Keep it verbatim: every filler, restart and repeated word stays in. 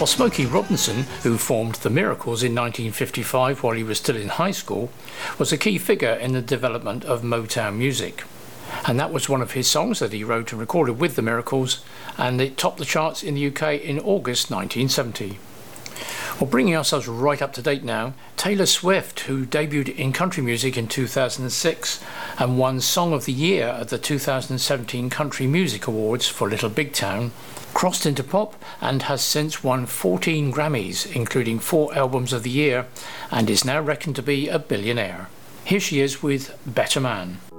Well, Smokey Robinson, who formed The Miracles in nineteen fifty-five while he was still in high school, was a key figure in the development of Motown music. And that was one of his songs that he wrote and recorded with The Miracles, and it topped the charts in the U K in August nineteen seventy. Well, bringing ourselves right up to date now, Taylor Swift, who debuted in country music in two thousand six and won Song of the Year at the two thousand seventeen Country Music Awards for Little Big Town, crossed into pop and has since won fourteen Grammys, including four Albums of the Year, and is now reckoned to be a billionaire. Here she is with Better Man.